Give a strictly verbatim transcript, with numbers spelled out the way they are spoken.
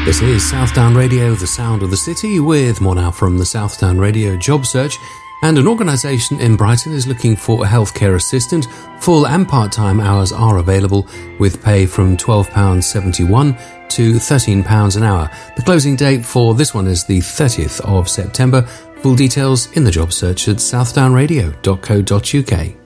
This is Southdown Radio, the sound of the city, with more now from the Southdown Radio job search. And an organisation in Brighton is looking for a healthcare assistant. Full and part-time hours are available, with pay from twelve pounds seventy-one to thirteen pounds an hour. The closing date for this one is the thirtieth of September. Full details in the job search at southdown radio dot co dot uk.